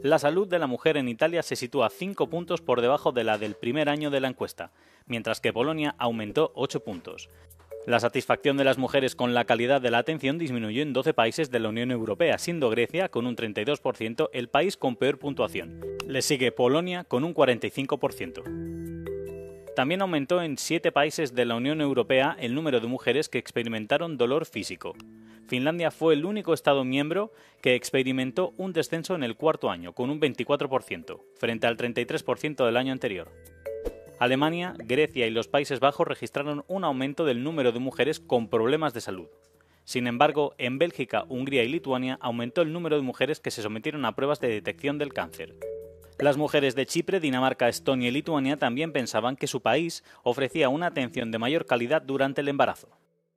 La salud de la mujer en Italia se sitúa 5 puntos por debajo de la del primer año de la encuesta, mientras que Polonia aumentó 8 puntos. La satisfacción de las mujeres con la calidad de la atención disminuyó en 12 países de la Unión Europea, siendo Grecia, con un 32%, el país con peor puntuación. Le sigue Polonia, con un 45%. También aumentó en 7 países de la Unión Europea el número de mujeres que experimentaron dolor físico. Finlandia fue el único Estado miembro que experimentó un descenso en el cuarto año, con un 24%, frente al 33% del año anterior. Alemania, Grecia y los Países Bajos registraron un aumento del número de mujeres con problemas de salud. Sin embargo, en Bélgica, Hungría y Lituania aumentó el número de mujeres que se sometieron a pruebas de detección del cáncer. Las mujeres de Chipre, Dinamarca, Estonia y Lituania también pensaban que su país ofrecía una atención de mayor calidad durante el embarazo.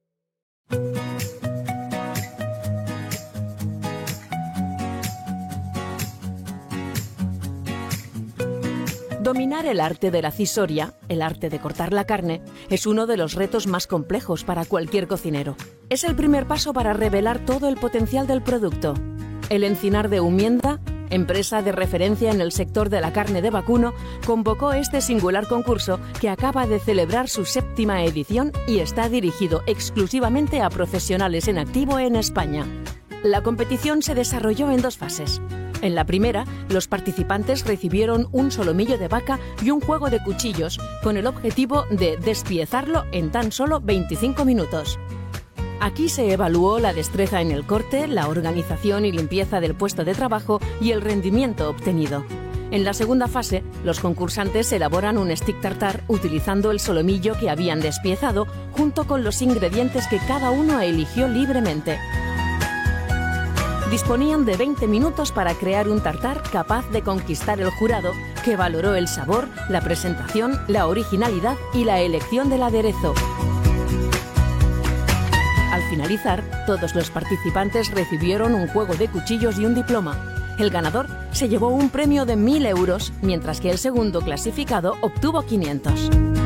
Dominar el arte de la cisoria, el arte de cortar la carne, es uno de los retos más complejos para cualquier cocinero. Es el primer paso para revelar todo el potencial del producto. El Encinar de Umienda, empresa de referencia en el sector de la carne de vacuno, convocó este singular concurso que acaba de celebrar su 7ª edición y está dirigido exclusivamente a profesionales en activo en España. La competición se desarrolló en 2 fases. En la primera, los participantes recibieron un solomillo de vaca y un juego de cuchillos con el objetivo de despiezarlo en tan solo 25 minutos. Aquí se evaluó la destreza en el corte, la organización y limpieza del puesto de trabajo y el rendimiento obtenido. En la segunda fase, los concursantes elaboran un stick tartar utilizando el solomillo que habían despiezado junto con los ingredientes que cada uno eligió libremente. Disponían de 20 minutos para crear un tartar capaz de conquistar el jurado, que valoró el sabor, la presentación, la originalidad y la elección del aderezo. Al finalizar, todos los participantes recibieron un juego de cuchillos y un diploma. El ganador se llevó un premio de 1.000 euros, mientras que el segundo clasificado obtuvo 500.